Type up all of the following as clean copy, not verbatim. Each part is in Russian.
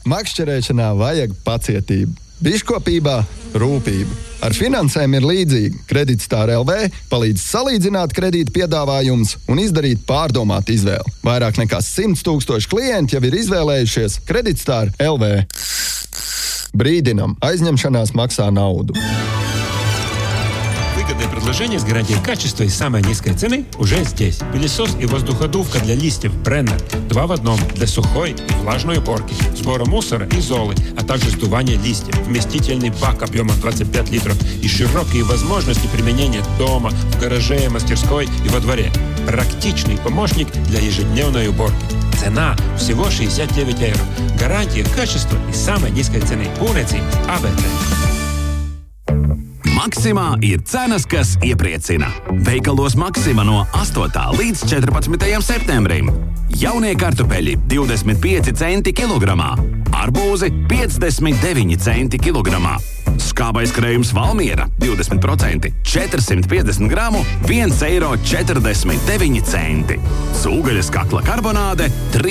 Makšķerēšanā vajag pacietību, biškopībā rūpību. Ar finansēm ir līdzīgi. Kreditstar LV palīdz salīdzināt kredīta piedāvājumus un izdarīt pārdomātu izvēli. Vairāk nekā 100 000 klienti jau ir izvēlējušies Kreditstar LV. Brīdinam, aizņemšanās maksā naudu. Выгодное предложение с гарантией качества и самой низкой цены уже здесь. Пылесос и воздуходувка для листьев Бреннер 2 в 1 для сухой и влажной уборки, сбора мусора и золы, а также сдувания листьев, вместительный бак объемом 25 литров и широкие возможности применения дома, в гараже, мастерской и во дворе. Практичный помощник для ежедневной уборки. Цена всего 69 €. Гарантия качества и самой низкой цены. Pūneci ABT. Maksimā ir cenas, kas iepriecina. Veikalos Maksima no 8. līdz 14. septembrim. Jaunie kartupeļi 25 centi kilogramā, arbūzi 59 centi kilogramā. Skābais krējums Valmiera 20%, 450 gramu, 1,49 €. Sūgaļas kakla karbonāde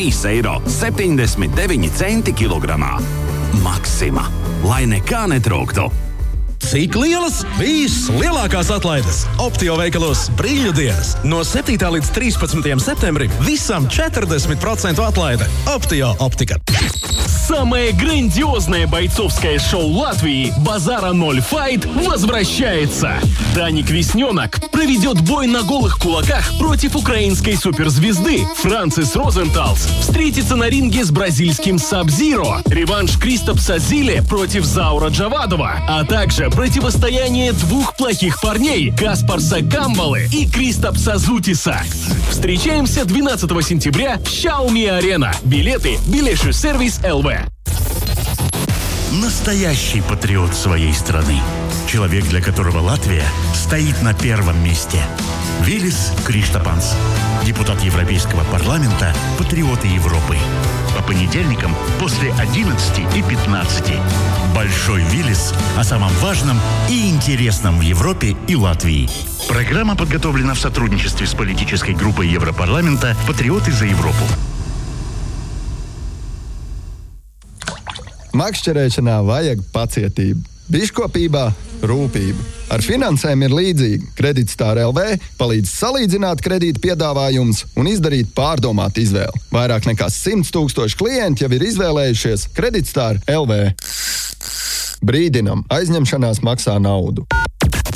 3,79 € kilogramā. Maksima, lai nekā netrūktu. Cik lielas? Vislielākās atlaides Optio veikalos Brīļu dienas. No 7. līdz 13. septembrim visam 40% отlaide. Optio optika. Самое грандиозное бойцовское шоу Латвии «Базара 0 Файт» возвращается. Даник Весненок проведет бой на голых кулаках против украинской суперзвезды. Франсис Розенталс встретится на ринге с бразильским Саб-Зиро. Реванш Кристопса Зиле против Заура Джавадова. А также противостояние двух плохих парней Каспарса Камбалы и Кристопса Зутиса. Встречаемся 12 сентября в Xiaomi-арена. Билеты Билеши сервис ЛВ. Настоящий патриот своей страны. Человек, для которого Латвия стоит на первом месте. Вилис Криштапанс. Депутат Европейского парламента, патриоты Европы. По понедельникам после 11 и 15. Большой Вилис о самом важном и интересном в Европе и Латвии. Программа подготовлена в сотрудничестве с политической группой Европарламента «Патриоты за Европу». Makšķerēšanā vajag pacietību, biškopībā rūpību. Ar finansēm ir līdzīgi. Kreditstar LV palīdz salīdzināt kredīta piedāvājumus un izdarīt pārdomātu izvēli. Vairāk nekā 100 000 klienti jau ir izvēlējušies Kreditstar LV. Brīdinam, aizņemšanās maksā naudu.